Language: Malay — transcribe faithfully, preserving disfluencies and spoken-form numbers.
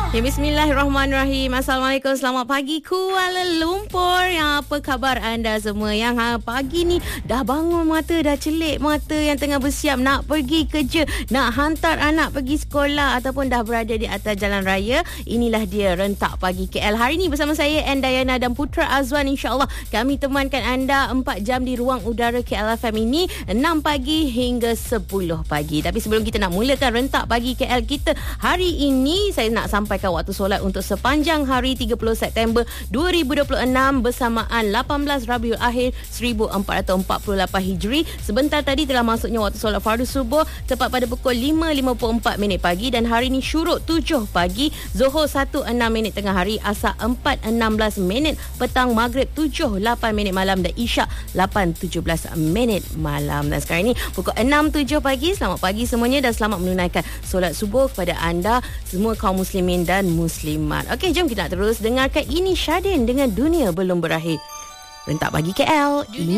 Ya, Bismillahirrahmanirrahim. Assalamualaikum, selamat pagi Kuala Lumpur. Yang apa khabar anda semua yang ha, pagi ni dah bangun mata, dah celik mata, yang tengah bersiap nak pergi kerja, nak hantar anak pergi sekolah ataupun dah berada di atas jalan raya. Inilah dia Rentak Pagi K L. Hari ni bersama saya N Dayana dan Putra Azwan, insya-Allah kami temankan anda empat jam di ruang udara K L F M ini, enam pagi hingga sepuluh pagi. Tapi sebelum kita nak mulakan Rentak Pagi K L kita hari ini, saya nak sampai waktu solat untuk sepanjang hari tiga puluh September dua ribu dua puluh enam bersamaan lapan belas Rabiul Akhir seribu empat ratus empat puluh lapan Hijri. Sebentar tadi telah masuknya waktu solat fardu subuh tepat pada pukul lima lima puluh empat minit pagi, dan hari ini syuruk tujuh pagi, Zuhur satu enam minit tengah hari, Asar empat enam belas minit petang, Maghrib tujuh lapan minit malam, dan Isyak lapan tujuh belas minit malam. Dan sekarang ini pukul enam tujuh pagi. Selamat pagi semuanya dan selamat menunaikan solat subuh kepada anda semua kaum muslimin dan muslimat. Okey, jom kita nak terus dengarkan ini Syadin dengan Dunia Belum Berakhir. Rentak Pagi K L. Ini